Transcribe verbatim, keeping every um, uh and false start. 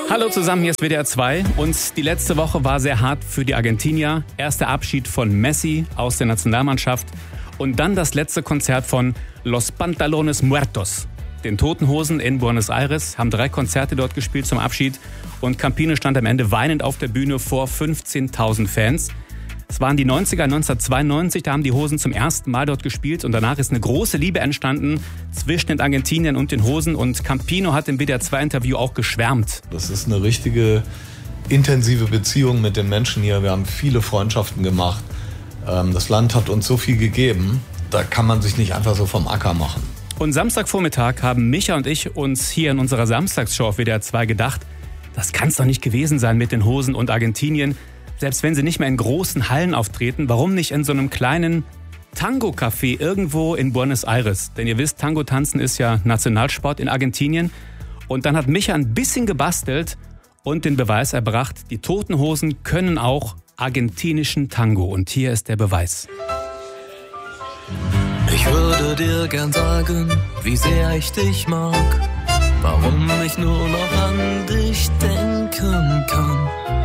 Hallo zusammen, hier ist W D R zwei und die letzte Woche war sehr hart für die Argentinier. Erster Abschied von Messi aus der Nationalmannschaft und dann das letzte Konzert von Los Pantalones Muertos. Den Toten Hosen in Buenos Aires, haben drei Konzerte dort gespielt zum Abschied und Campino stand am Ende weinend auf der Bühne vor fünfzehntausend Fans. Es waren die neunziger, neunzehnhundertzweiundneunzig, da haben die Hosen zum ersten Mal dort gespielt und danach ist eine große Liebe entstanden zwischen den Argentiniern und den Hosen und Campino hat im W D R zwei Interview auch geschwärmt. Das ist eine richtige intensive Beziehung mit den Menschen hier. Wir haben viele Freundschaften gemacht. Das Land hat uns so viel gegeben, da kann man sich nicht einfach so vom Acker machen. Und Samstagvormittag haben Micha und ich uns hier in unserer Samstagsshow auf W D R zwei gedacht, das kann es doch nicht gewesen sein mit den Hosen und Argentinien. Selbst wenn sie nicht mehr in großen Hallen auftreten, warum nicht in so einem kleinen Tango-Café irgendwo in Buenos Aires? Denn ihr wisst, Tango-Tanzen ist ja Nationalsport in Argentinien. Und dann hat Micha ein bisschen gebastelt und den Beweis erbracht, die Toten Hosen können auch argentinischen Tango. Und hier ist der Beweis. Ich würde dir gern sagen, wie sehr ich dich mag, warum ich nur noch an dich denken kann.